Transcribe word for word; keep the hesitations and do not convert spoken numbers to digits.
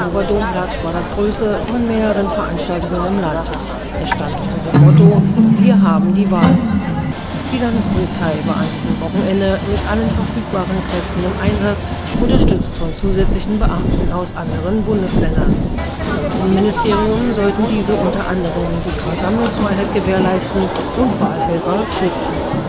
Brandenburger Domplatz war das größte von mehreren Veranstaltungen im Land. Er stand unter dem Motto: Wir haben die Wahl. Die Landespolizei war an diesem Wochenende mit allen verfügbaren Kräften im Einsatz, unterstützt von zusätzlichen Beamten aus anderen Bundesländern. Im Ministerium sollten diese unter anderem die Versammlungsfreiheit gewährleisten und Wahlhelfer schützen.